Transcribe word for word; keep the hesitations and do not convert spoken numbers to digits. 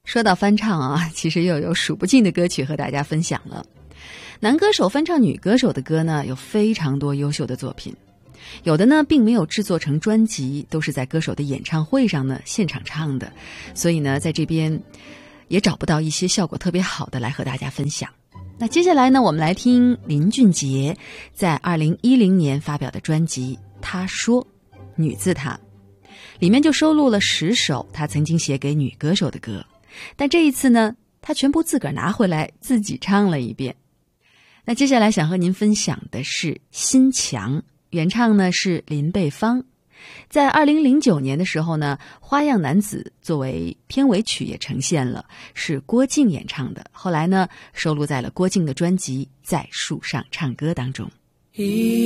说到翻唱啊，其实又有数不尽的歌曲和大家分享了。男歌手翻唱女歌手的歌呢，有非常多优秀的作品，有的呢并没有制作成专辑，都是在歌手的演唱会上呢现场唱的，所以呢在这边也找不到一些效果特别好的来和大家分享。那接下来呢，我们来听林俊杰在二零一零年发表的专辑《他说》，女字他，里面就收录了十首他曾经写给女歌手的歌，但这一次呢，他全部自个儿拿回来自己唱了一遍。那接下来想和您分享的是《心墙》，原唱呢是林贝芳。在二零零九年的时候呢，花样男子作为片尾曲也呈现了，是郭靖演唱的，后来呢收录在了郭靖的专辑《在树上唱歌》当中。